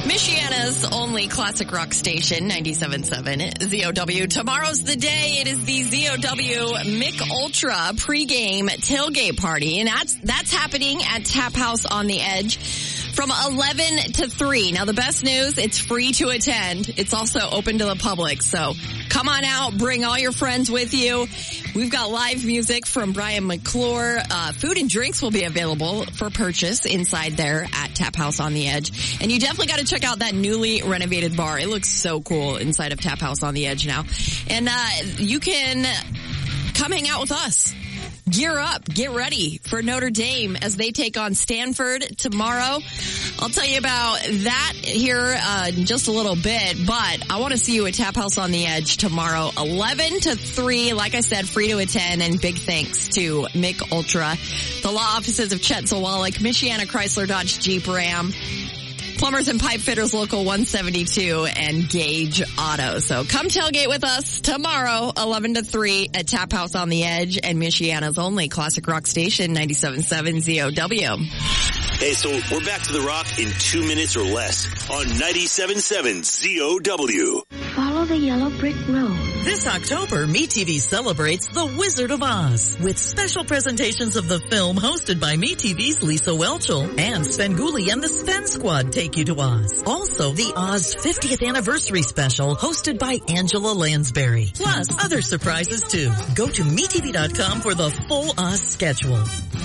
Michiana's only classic rock station, 97.7 ZOW. Tomorrow's the day. It is the ZOW Mick Ultra pregame tailgate party, and that's happening at Tap House on the Edge from 11 to 3. Now, the best news, it's free to attend. It's also open to the public, so come on out. Bring all your friends with you. We've got live music from Brian McClure. Food and drinks will be available for purchase inside there at Tap House on the Edge. And you definitely got to check out that newly renovated bar. It looks so cool inside of Tap House on the Edge now. And you can come hang out with us. Gear up. Get ready for Notre Dame as they take on Stanford tomorrow. I'll tell you about that here in just a little bit, but I want to see you at Tap House on the Edge tomorrow, 11 to 3. Like I said, free to attend, and big thanks to Mick Ultra, the law offices of Chet Zawalik, Michiana Chrysler Dodge Jeep Ram, Plumbers and Pipe Fitters Local 172, and Gage Auto. So come tailgate with us tomorrow, 11 to 3 at Tap House on the Edge and Michiana's only classic rock station, 97.7 ZOW. Hey, so we're back to the rock in 2 minutes or less on 97.7 ZOW. Follow the yellow brick road. This October, MeTV celebrates The Wizard of Oz with special presentations of the film hosted by MeTV's Lisa Whelchel and Svengoolie and the Sven Squad take you to Oz. Also, the Oz 50th anniversary special hosted by Angela Lansbury. Plus, other surprises too. Go to MeTV.com for the full Oz schedule.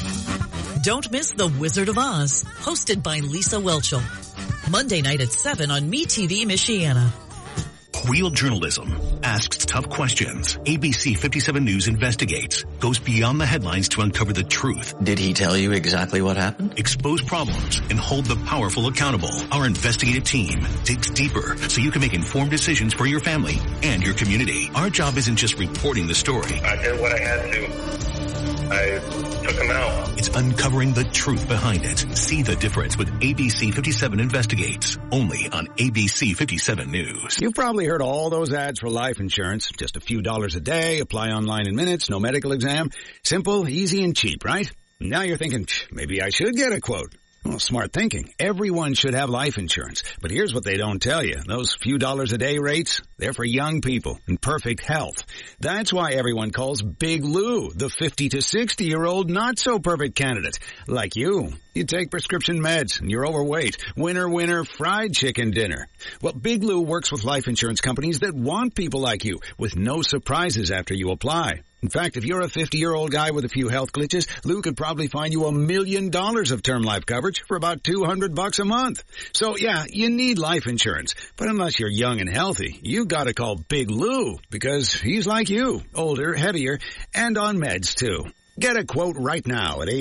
Don't miss The Wizard of Oz, hosted by Lisa Whelchel. Monday night at 7 on MeTV Michiana. Real journalism asks tough questions. ABC 57 News investigates, goes beyond the headlines to uncover the truth. Did he tell you exactly what happened? Expose problems and hold the powerful accountable. Our investigative team digs deeper so you can make informed decisions for your family and your community. Our job isn't just reporting the story. I did what I had to. I took him out. It's uncovering the truth behind it. See the difference with ABC 57 Investigates. Only on ABC 57 News. You've probably heard all those ads for life insurance. Just a few dollars a day, apply online in minutes, no medical exam. Simple, easy, and cheap, right? Now you're thinking, maybe I should get a quote. Well, smart thinking. Everyone should have life insurance. But here's what they don't tell you. Those few dollars a day rates, they're for young people in perfect health. That's why everyone calls Big Lou the 50 to 60-year-old not-so-perfect candidate. Like you. You take prescription meds and you're overweight. Winner, fried chicken dinner. Well, Big Lou works with life insurance companies that want people like you with no surprises after you apply. In fact, if you're a 50-year-old guy with a few health glitches, Lou could probably find you $1 million of term life coverage for about $200 a month. So, yeah, you need life insurance. But unless you're young and healthy, you gotta call Big Lou because he's like you, older, heavier, and on meds, too. Get a quote right now at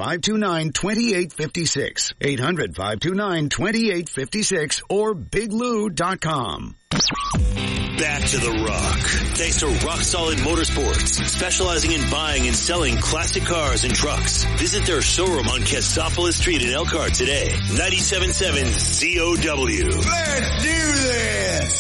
800-529-2856. 800-529-2856 or biglou.com. Back to the rock. Thanks to Rock Solid Motorsports, specializing in buying and selling classic cars and trucks. Visit their showroom on Cassopolis Street in Elkhart today. 97.7 ZOW. Let's do this!